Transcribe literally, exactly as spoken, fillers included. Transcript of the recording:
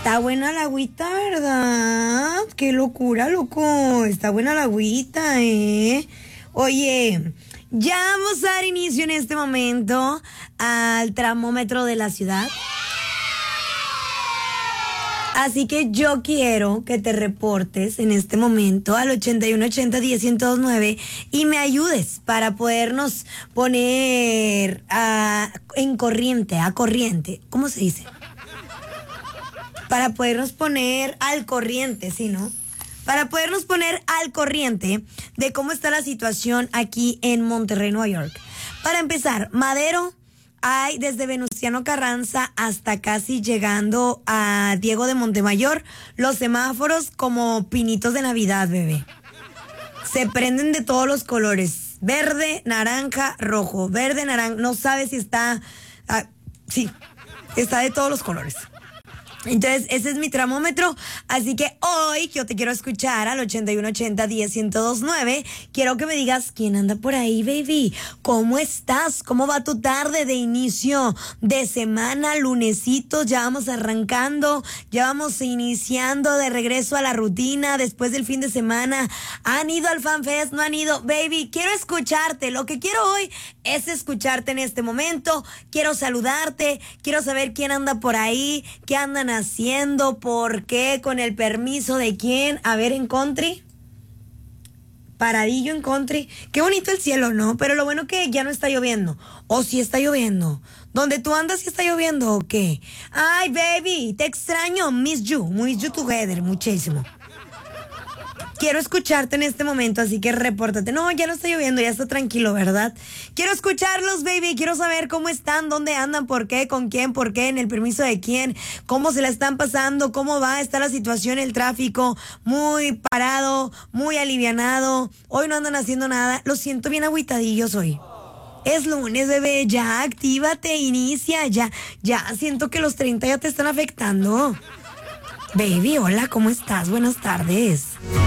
Está buena la agüita, ¿verdad? Qué locura, loco. Está buena la agüita, ¿eh? Oye, ya vamos a dar inicio en este momento al termómetro de la ciudad. Así que yo quiero que te reportes en este momento al ochenta y uno ochenta diez ciento nueve y me ayudes para podernos poner a, en corriente, a corriente. ¿Cómo se dice? Para podernos poner al corriente, ¿sí, no? Para podernos poner al corriente de cómo está la situación aquí en Monterrey, Nueva York. Para empezar, Madero, hay desde Venustiano Carranza hasta casi llegando a Diego de Montemayor, los semáforos como pinitos de Navidad, bebé. Se prenden de todos los colores. Verde, naranja, rojo. Verde, naranja. No sabes si está... Ah, sí, está de todos los colores. Entonces, ese es mi termómetro, así que hoy yo te quiero escuchar al ochenta y uno ochenta diez ciento veintinueve. Quiero que me digas quién anda por ahí, baby. ¿Cómo estás? ¿Cómo va tu tarde de inicio de semana, lunesito? Ya vamos arrancando, ya vamos iniciando de regreso a la rutina después del fin de semana. ¿Han ido al FanFest? ¿No han ido? Baby, quiero escucharte. Lo que quiero hoy es escucharte en este momento. Quiero saludarte, quiero saber quién anda por ahí, qué andan haciendo, por qué, con el permiso de quién. A ver, en country, paradillo en country. Qué bonito el cielo, ¿no? Pero lo bueno que ya no está lloviendo. O si está lloviendo. ¿Dónde tú andas si está lloviendo o qué? Ay, baby, te extraño. Miss you, miss you together, muchísimo. Quiero escucharte en este momento, así que repórtate. No, ya no está lloviendo, ya está tranquilo, ¿verdad? Quiero escucharlos, baby. Quiero saber cómo están, dónde andan, por qué, con quién, por qué, en el permiso de quién, cómo se la están pasando, cómo va, está la situación, el tráfico, muy parado, muy alivianado. Hoy no andan haciendo nada. Lo siento bien agüitadillos hoy. Es lunes, bebé. Ya, actívate, inicia, ya. Ya, siento que los treinta ya te están afectando. Baby, hola, ¿cómo estás? Buenas tardes.